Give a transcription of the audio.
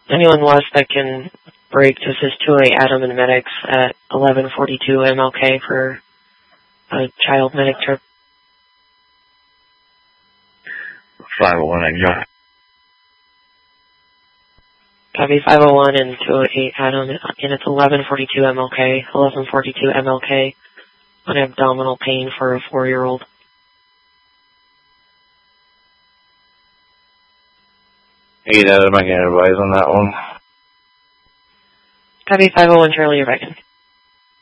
Anyone west that can break to assist 2A Adam and medics at 1142 MLK for a child medic trip. 501 exact. Copy 501 and 208 Adam, and it's 1142 MLK, 1142 MLK, on abdominal pain for a 4-year-old. Hey, Adam, I can advise on that one. Copy 501 Charlie, you're back in.